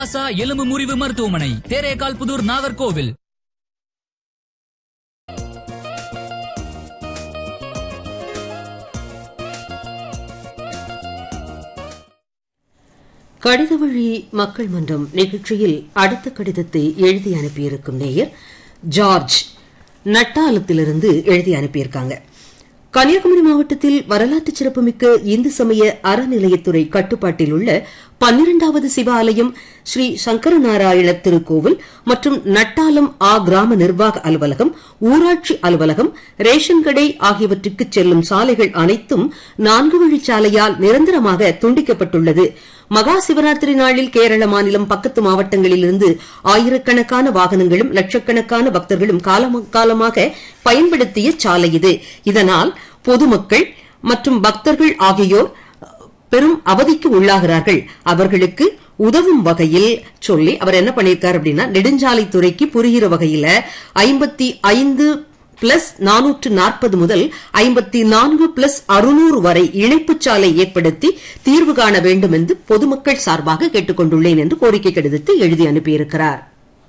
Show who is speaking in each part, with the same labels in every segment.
Speaker 1: எலும்பு முறிவு மருத்துவமனை, தேரேகால் புதூர், நாகர்கோவில்.
Speaker 2: கடித வழி மக்கள் மன்றம் நிகழ்ச்சியில் அடுத்த கடிதத்தை எழுதி அனுப்பியிருக்கும் நேயர் ஜார்ஜ் நட்டாலத்திலிருந்து எழுதி அனுப்பியிருக்காங்க. கன்னியாகுமரி மாவட்டத்தில் வரலாற்று சிறப்புமிக்க இந்து சமய அறநிலையத்துறை கட்டுப்பாட்டில் உள்ள 12வது சிவாலயம் ஸ்ரீ சங்கரநாராயண திருக்கோவில் மற்றும் நட்டாலம் கிராம நிர்வாக அலுவலகம், ஊராட்சி அலுவலகம், ரேஷன் கடை ஆகியவற்றுக்கு செல்லும் சாலைகள் அனைத்தும் 4 வழிச்சாலையால் நிரந்தரமாக துண்டிக்கப்பட்டுள்ளது. மகா சிவராத்திரி நாளில் கேரள மாநிலம் பக்கத்து மாவட்டங்களிலிருந்து ஆயிரக்கணக்கான வாகனங்களும் லட்சக்கணக்கான பக்தர்களும் காலமாக பயன்படுத்திய சாலை இது. இதனால் பொதுமக்கள் மற்றும் பக்தர்கள் ஆகியோர் பெரும் அவதிக்கு உள்ளாகிறார்கள். அவர்களுக்கு உதவும் வகையில் சொல்லி அவர் என்ன பண்ணிருக்காரு அப்படின்னா, நெடுஞ்சாலைத்துறைக்கு புரிகிற வகையில 55+440 முதல் 54+600 வரை இணைப்புச் சாலை ஏற்படுத்தி தீர்வு காண வேண்டும் என்று பொதுமக்கள் சார்பாக கேட்டுக் கொண்டுள்ளேன் என்று கோரிக்கை கடிதத்தை எழுதி அனுப்பியிருக்கிறார்.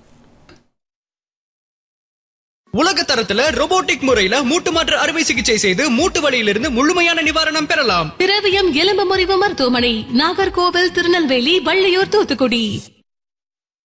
Speaker 3: உலக தரத்துல ரோபோட்டிக் முறையில மூட்டு மாற்று அறுவை சிகிச்சை செய்து மூட்டு வலியிலிருந்து முழுமையான நிவாரணம் பெறலாம்.
Speaker 4: திரவியம் எலும்பு முறிவு மருத்துவமனை, நாகர்கோவில், திருநெல்வேலி, வள்ளியூர், தூத்துக்குடி.